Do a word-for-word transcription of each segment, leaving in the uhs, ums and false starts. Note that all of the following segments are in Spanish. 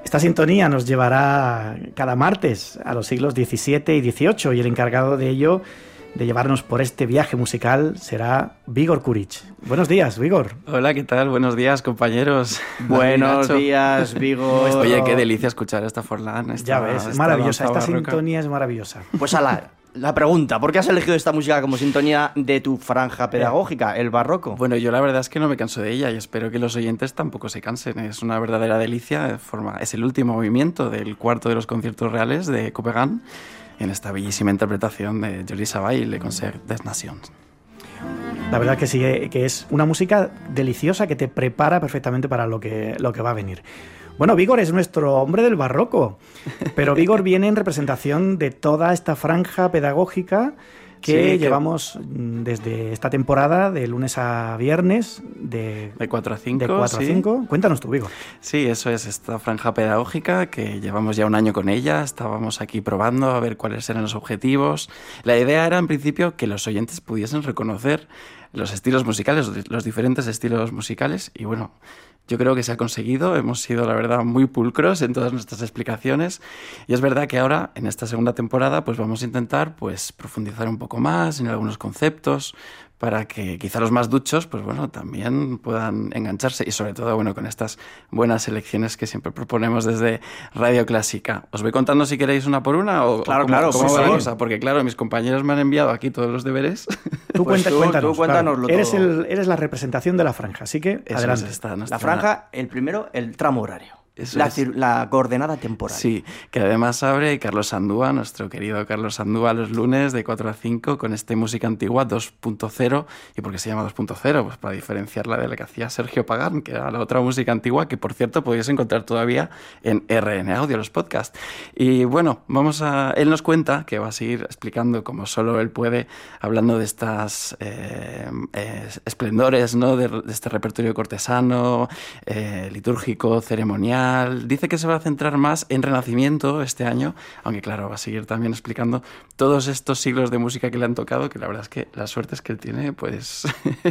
Esta sintonía nos llevará cada martes a los siglos diecisiete y dieciocho y el encargado de ello, de llevarnos por este viaje musical, será Vígor Kuric. Buenos días, Vígor. Hola, ¿qué tal? Buenos días, compañeros. Buenos días, Vígor. Oye, qué delicia escuchar esta Forlán. Esta, ya ves, es esta maravillosa, esta barroca. sintonía es maravillosa. Pues a la, la pregunta, ¿por qué has elegido esta música como sintonía de tu franja pedagógica, el barroco? Bueno, yo la verdad es que no me canso de ella y espero que los oyentes tampoco se cansen. Es una verdadera delicia. Forma, es el último movimiento del cuarto de los conciertos reales de Copenhague, en esta bellísima interpretación de Jordi Savall y Le Concert des Nations. La verdad que sí, que es una música deliciosa que te prepara perfectamente para lo que, lo que va a venir. Bueno, Vígor es nuestro hombre del barroco, pero Vígor viene en representación de toda esta franja pedagógica que sí, llevamos que... desde esta temporada, de lunes a viernes, de, de cuatro a cinco. De cuatro sí. a cinco. Cuéntanos tú, Vígor. Sí, eso es, esta franja pedagógica que llevamos ya un año con ella, estábamos aquí probando a ver cuáles eran los objetivos. La idea era, en principio, que los oyentes pudiesen reconocer los estilos musicales, los diferentes estilos musicales, y bueno, yo creo que se ha conseguido. Hemos sido, la verdad, muy pulcros en todas nuestras explicaciones, y es verdad que ahora, en esta segunda temporada, pues vamos a intentar pues profundizar un poco más en algunos conceptos, para que quizá los más duchos, pues bueno, también puedan engancharse, y sobre todo, bueno, con estas buenas selecciones que siempre proponemos desde Radio Clásica. ¿Os voy contando si queréis una por una? O, claro, o cómo, claro, ¿cómo sí, va la sí. cosa? Porque claro, mis compañeros me han enviado aquí todos los deberes. Tú, pues cuenta, tú, cuéntanos, tú cuéntanoslo claro. Eres, todo. el, eres la representación de la franja, así que Eso adelante. Es esta, nuestra... La franja, el primero, el tramo horario. La, es. la coordenada temporal. Sí, que además abre Carlos Sandúa, nuestro querido Carlos Sandúa, los lunes de cuatro a cinco con este Música Antigua dos punto cero. ¿Y por qué se llama dos punto cero? Pues para diferenciarla de la que hacía Sergio Pagán, que era la otra música antigua, que por cierto podéis encontrar todavía en R N Audio, los podcasts. Y bueno, vamos a... él nos cuenta que va a seguir explicando como solo él puede, hablando de estas eh, eh, esplendores, ¿no? de, de este repertorio cortesano, eh, litúrgico, ceremonial. Dice que se va a centrar más en Renacimiento este año, aunque claro, va a seguir también explicando todos estos siglos de música que le han tocado, que la verdad es que la suerte es que él tiene pues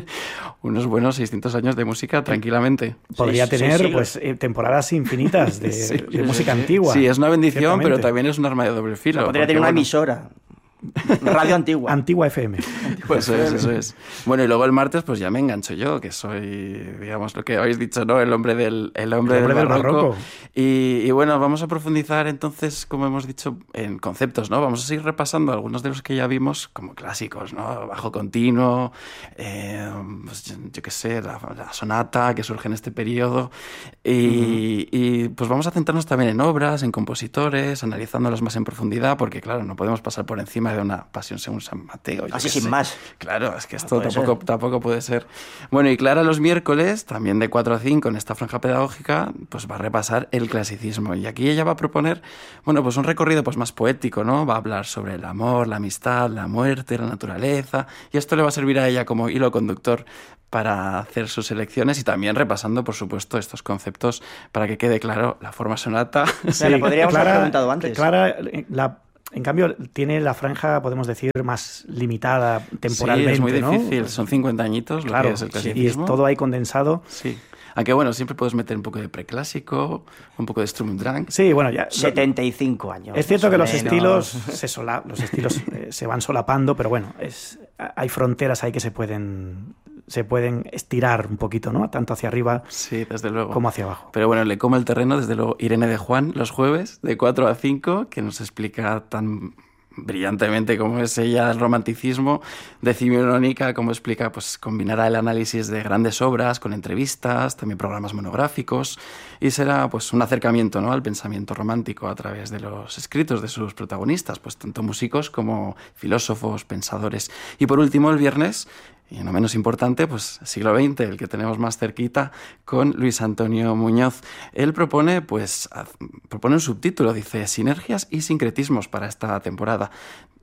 unos buenos seiscientos años de música tranquilamente. Podría seis, tener seis pues eh, temporadas infinitas de, sí, de música antigua. Sí, es una bendición, pero también es un arma de doble filo. O sea, podría tener una bueno, emisora. Radio Antigua. Antigua F M. Pues eso es, eso es. Bueno, y luego el martes pues ya me engancho yo, que soy, digamos, lo que habéis dicho, ¿no? El hombre del, el hombre el hombre del barroco. Del barroco. Y, y bueno, vamos a profundizar entonces, como hemos dicho, en conceptos, ¿no? Vamos a seguir repasando algunos de los que ya vimos como clásicos, ¿no? Bajo continuo, eh, pues, yo, yo qué sé, la, la sonata que surge en este periodo. Y, uh-huh. y pues vamos a centrarnos también en obras, en compositores, analizándolas más en profundidad, porque claro, no podemos pasar por encima de una Pasión según San Mateo. Así sin sé. Más. Claro, es que esto no tampoco, tampoco puede ser. Bueno, y Clara los miércoles, también de cuatro a cinco en esta franja pedagógica, pues va a repasar el clasicismo. Y aquí ella va a proponer, bueno, pues un recorrido pues más poético, ¿no? Va a hablar sobre el amor, la amistad, la muerte, la naturaleza. Y esto le va a servir a ella como hilo conductor para hacer sus elecciones y también repasando, por supuesto, estos conceptos para que quede claro la forma sonata. Sí, le podríamos Clara, haber preguntado antes. Clara, la... En cambio, tiene la franja, podemos decir, más limitada temporalmente, sí, es muy ¿no? difícil. Son cincuenta añitos lo claro, que es el clasicismo. Sí, y es todo ahí condensado. Sí. Aunque bueno, siempre puedes meter un poco de preclásico, un poco de Sturmdrang. Sí, bueno, ya... setenta y cinco años. Es cierto que los estilos, se, sola, los estilos eh, se van solapando, pero bueno, es, hay fronteras ahí que se pueden... se pueden estirar un poquito, ¿no? Tanto hacia arriba sí, desde luego. como hacia abajo. Pero bueno, le come el terreno, desde luego, Irene de Juan, los jueves, de cuatro a cinco, que nos explica tan brillantemente como es ella el romanticismo, decimonónica, como explica, pues combinará el análisis de grandes obras con entrevistas, también programas monográficos, y será pues un acercamiento, ¿no? al pensamiento romántico a través de los escritos de sus protagonistas, pues tanto músicos como filósofos, pensadores. Y por último, el viernes, y no menos importante, pues siglo veinte, el que tenemos más cerquita, con Luis Antonio Muñoz. Él propone, pues, propone un subtítulo, dice, sinergias y sincretismos para esta temporada.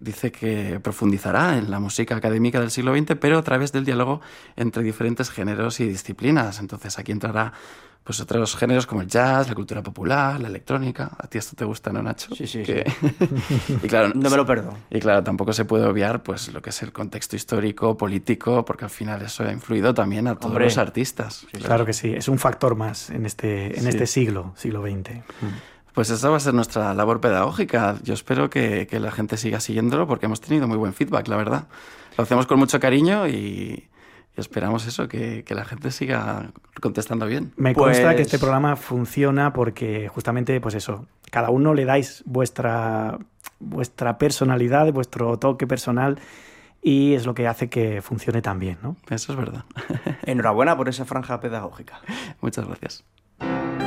dice que profundizará en la música académica del siglo veinte, pero a través del diálogo entre diferentes géneros y disciplinas. Entonces aquí entrará pues otros géneros como el jazz, la cultura popular, la electrónica. ¿A ti esto te gusta, no, Nacho? Sí, sí, que... sí. Y claro, no me lo perdo. Y claro, tampoco se puede obviar pues lo que es el contexto histórico, político, porque al final eso ha influido también a todos Hombre. los artistas. Claro. claro que sí, es un factor más en este, en Sí. este siglo, siglo veinte. Pues esa va a ser nuestra labor pedagógica. Yo espero que, que la gente siga siguiéndolo porque hemos tenido muy buen feedback, la verdad. Lo hacemos con mucho cariño y, y esperamos eso, que, que la gente siga contestando bien. Me Pues- consta que este programa funciona porque justamente, pues eso, cada uno le dais vuestra, vuestra personalidad, vuestro toque personal y es lo que hace que funcione tan bien, ¿no? Eso es verdad. Enhorabuena por esa franja pedagógica. Muchas gracias.